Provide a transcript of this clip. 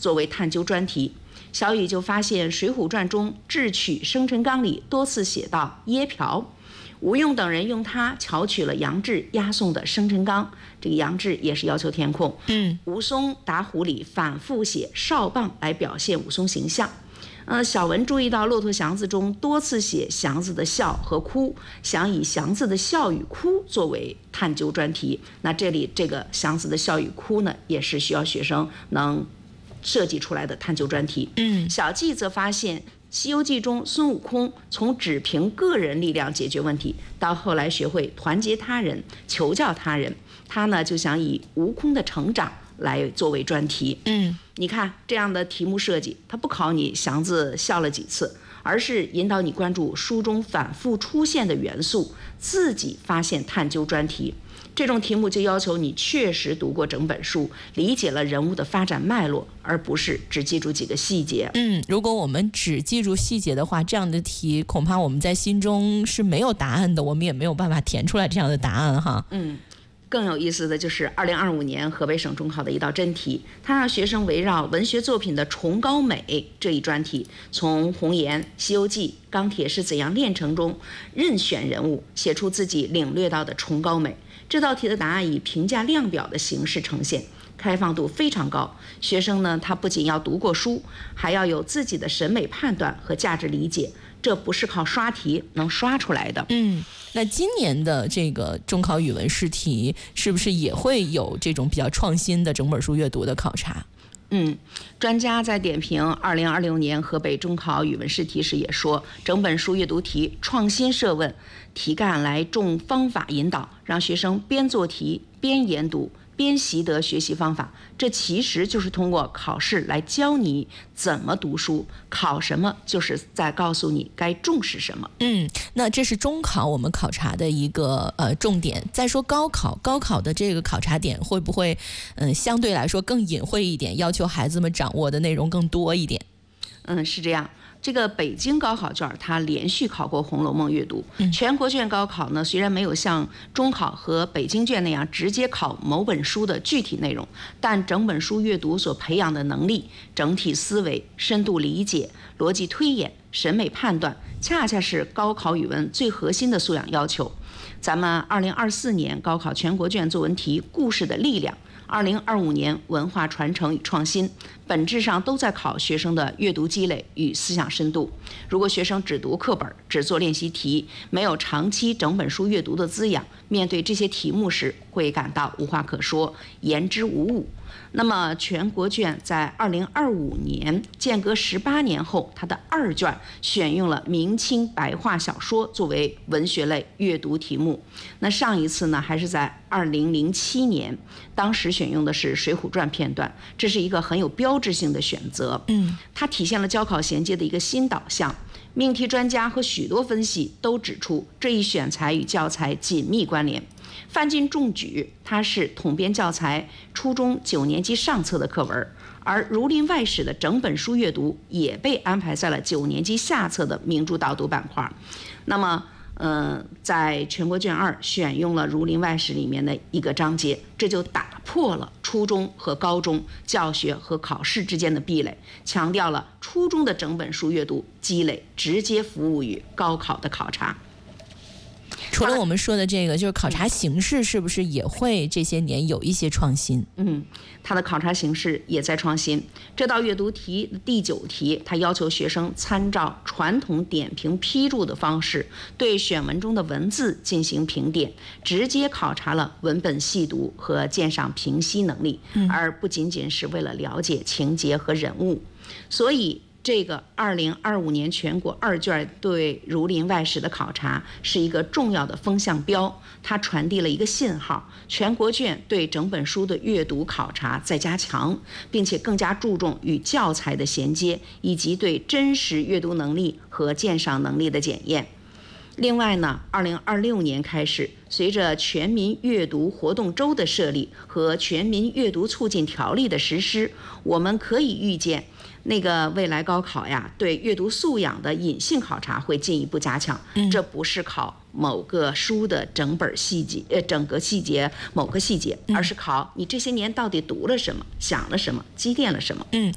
作为探究专题。小雨就发现《水浒传》中智取生辰纲里多次写到耶瓢，吴用等人用它巧取了杨志押送的生辰纲，这个杨志也是要求填空。武松打虎里反复写哨棒来表现武松形象。小文注意到骆驼祥子中多次写祥子的笑和哭，想以祥子的笑与哭作为探究专题。那这里这个祥子的笑与哭呢，也是需要学生能设计出来的探究专题。小季则发现《西游记》中孙悟空从只凭个人力量解决问题，到后来学会团结他人、求教他人，他呢就想以悟空的成长来作为专题。你看这样的题目设计，它不考你祥子笑了几次，而是引导你关注书中反复出现的元素，自己发现探究专题。这种题目就要求你确实读过整本书，理解了人物的发展脉络，而不是只记住几个细节。 如果我们只记住细节的话，这样的题恐怕我们在心中是没有答案的，我们也没有办法填出来这样的答案哈。 更有意思的就是2025年河北省中考的一道真题，它让学生围绕文学作品的崇高美这一专题，从红岩、西游记、钢铁是怎样炼成中任选人物，写出自己领略到的崇高美。这道题的答案以评价量表的形式呈现，开放度非常高。学生呢，他不仅要读过书，还要有自己的审美判断和价值理解，这不是靠刷题能刷出来的。 那今年的这个中考语文试题是不是也会有这种比较创新的整本书阅读的考察？ 专家在点评2026年河北中考语文试题时也说，整本书阅读题创新设问，题干来重方法引导，让学生边做题边研读，边习得学习方法。这其实就是通过考试来教你怎么读书，考什么就是在告诉你该重视什么。 那这是中考我们考察的一个重点。再说高考的这个考察点会不会相对来说更隐晦一点，要求孩子们掌握的内容更多一点？ 是这样。这个北京高考卷它连续考过《红楼梦》阅读，全国卷高考呢虽然没有像中考和北京卷那样直接考某本书的具体内容，但整本书阅读所培养的能力、整体思维、深度理解、逻辑推演、审美判断，恰恰是高考语文最核心的素养要求。咱们2024年高考全国卷作文题《故事的力量》，2025年文化传承与创新，本质上都在考学生的阅读积累与思想深度。如果学生只读课本，只做练习题，没有长期整本书阅读的滋养，面对这些题目时会感到无话可说，言之无物。那么全国卷在2025年间隔18年后，它的2卷选用了明清白话小说作为文学类阅读题目。那上一次呢，还是在2007年，当时选用的是《水浒传》片段，这是一个很有标志性的选择。它体现了教考衔接的一个新导向。命题专家和许多分析都指出，这一选材与教材紧密关联。范进中举，它是统编教材初中9年级上册的课文，而《儒林外史》的整本书阅读也被安排在了9年级下册的明珠导读板块。那么在全国卷2选用了《儒林外史》里面的一个章节，这就打破了初中和高中教学和考试之间的壁垒，强调了初中的整本书阅读积累直接服务于高考的考察。 除了我们说的这个，就是考察形式是不是也会这些年有一些创新？ 它的考察形式也在创新。这道阅读题第9题，它要求学生参照传统点评批注的方式，对选文中的文字进行评点，直接考察了文本细读和鉴赏评析能力，而不仅仅是为了了解情节和人物。所以这个2025年全国2卷对《儒林外史》的考察是一个重要的风向标，它传递了一个信号：全国卷对整本书的阅读考察在加强，并且更加注重与教材的衔接，以及对真实阅读能力和鉴赏能力的检验。另外呢，2026年开始，随着全民阅读活动周的设立和全民阅读促进条例的实施，我们可以预见那个未来高考呀，对阅读素养的隐性考察会进一步加强。这不是考某个书的整个细节某个细节，而是考你这些年到底读了什么，想了什么，积淀了什么。